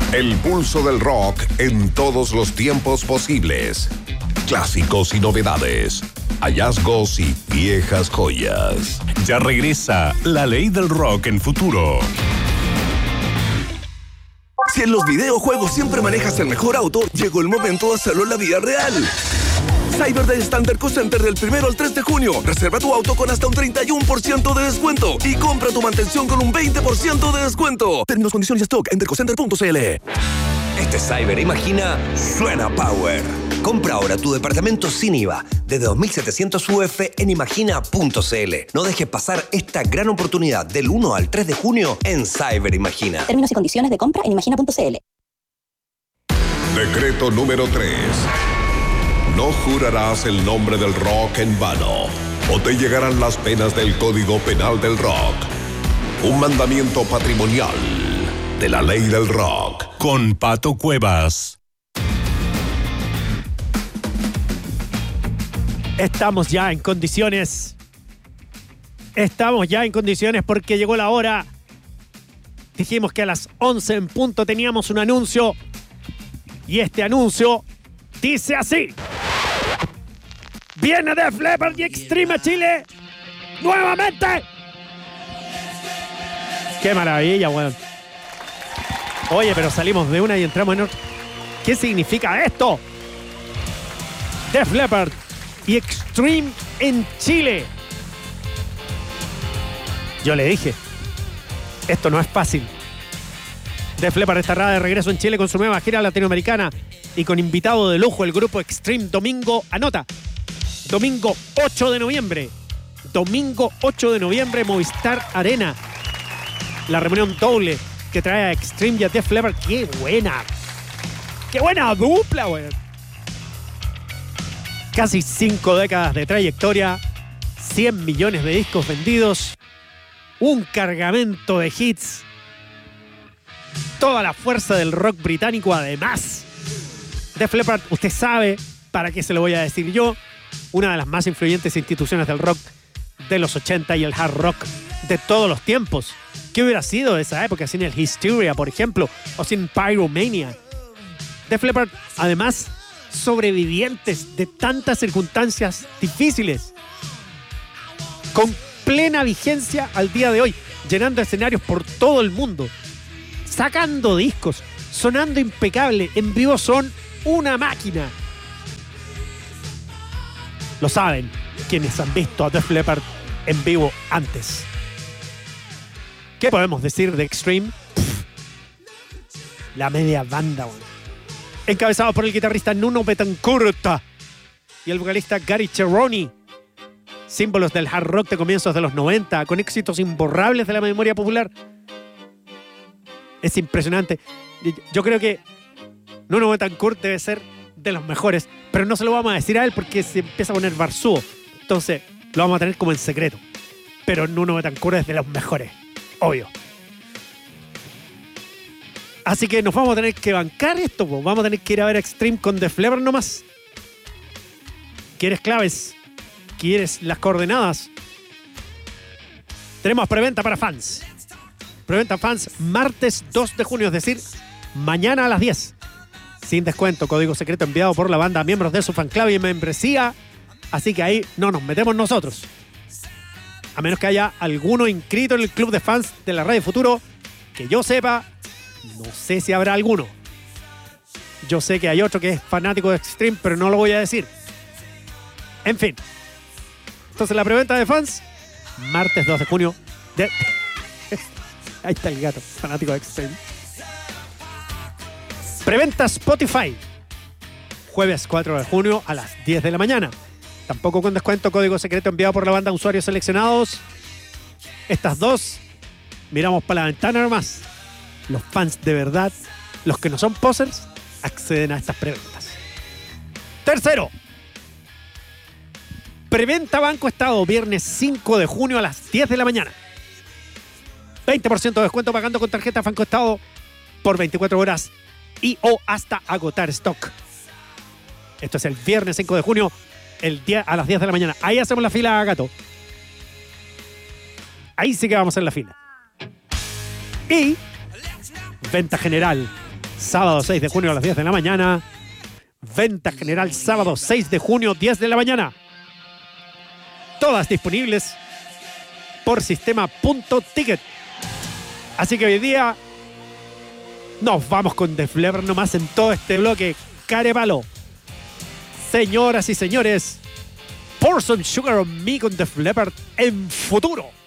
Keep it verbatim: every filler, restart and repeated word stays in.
El pulso del rock en todos los tiempos posibles. Clásicos y novedades. Hallazgos y viejas joyas. Ya regresa La Ley del Rock en Futuro. Si en los videojuegos siempre manejas el mejor auto, llegó el momento de hacerlo en la vida real. Cyber Day Standard Co Center del primero al tres de junio. Reserva tu auto con hasta un treinta y uno por ciento de descuento y compra tu mantención con un veinte por ciento de descuento. Términos, condiciones y stock en dercocenter punto c l. Este Cyber Imagina suena Power. Compra ahora tu departamento sin I V A desde dos mil setecientos U F en imagina punto c l. No dejes pasar esta gran oportunidad del uno al tres de junio en Cyber Imagina. Términos y condiciones de compra en imagina punto c l. Decreto número tres. No jurarás el nombre del rock en vano, o te llegarán las penas del Código Penal del Rock. Un mandamiento patrimonial de la ley del rock. Con Pato Cuevas. Estamos ya en condiciones. Estamos ya en condiciones porque llegó la hora. Dijimos que a las once en punto teníamos un anuncio. Y este anuncio dice así. Viene Def Leppard y Extreme a Chile. ¡Nuevamente! ¡Qué maravilla, weón! Oye, pero salimos de una y entramos en otra. ¿Qué significa esto? Def Leppard y Extreme en Chile. Yo le dije, esto no es fácil. Def Leppard estará de regreso en Chile con su nueva gira latinoamericana y con invitado de lujo el grupo Extreme domingo, anota, domingo ocho de noviembre. Domingo ocho de noviembre, Movistar Arena. La reunión doble que trae a Extreme y a Def Leppard. ¡Qué buena! ¡Qué buena dupla, güey! Casi cinco décadas de trayectoria, cien millones de discos vendidos, un cargamento de hits, toda la fuerza del rock británico además. Def Leppard, usted sabe para qué se lo voy a decir yo, una de las más influyentes instituciones del rock de los ochenta y el hard rock de todos los tiempos. ¿Qué hubiera sido de esa época sin el Hysteria, por ejemplo, o sin Pyromania? Def Leppard, además, sobrevivientes de tantas circunstancias difíciles, con plena vigencia al día de hoy, llenando escenarios por todo el mundo, sacando discos, sonando impecable, en vivo son una máquina. Lo saben quienes han visto a Def Leppard en vivo antes. ¿Qué podemos decir de Extreme? Pff, la media banda, bueno. Encabezado por el guitarrista Nuno Betancourt y el vocalista Gary Cherone. Símbolos del hard rock de comienzos de los noventa, con éxitos imborrables de la memoria popular. Es impresionante. Yo creo que Nuno Betancourt debe ser de los mejores, pero no se lo vamos a decir a él porque se empieza a poner barzúo. Entonces lo vamos a tener como en secreto. Pero Nuno Betancourt es de los mejores, obvio. Así que nos vamos a tener que bancar esto, po. Vamos a tener que ir a ver a Extreme con Def Leppard nomás. ¿Quieres claves? ¿Quieres las coordenadas? Tenemos preventa para fans. Preventa fans martes dos de junio, es decir, mañana a las diez. Sin descuento, código secreto enviado por la banda a miembros de su fanclub y membresía. Así que ahí no nos metemos nosotros. A menos que haya alguno inscrito en el club de fans de la Radio Futuro, que yo sepa, no sé si habrá alguno. Yo sé que hay otro que es fanático de Extreme, pero no lo voy a decir. En fin. Entonces la preventa de fans, martes dos de junio. De... Ahí está el gato, fanático de Extreme. Preventa Spotify, jueves cuatro de junio a las diez de la mañana. Tampoco con descuento, código secreto enviado por la banda a usuarios seleccionados. Estas dos, miramos para la ventana nomás. Los fans de verdad, los que no son posers, acceden a estas preventas. Tercero, preventa Banco Estado, viernes cinco de junio a las diez de la mañana. veinte por ciento de descuento pagando con tarjeta Banco Estado por veinticuatro horas y o hasta agotar stock. Esto es el viernes cinco de junio, el día a las diez de la mañana. Ahí hacemos la fila, gato. Ahí sí que vamos a hacer la fila. Y venta general, sábado seis de junio a las diez de la mañana. Venta general sábado seis de junio, diez de la mañana. Todas disponibles por sistema punto ticket. Así que hoy día nos vamos con Def Leppard nomás en todo este bloque carepalo. Señoras y señores, Pour Some Sugar on Me con Def Leppard en Futuro.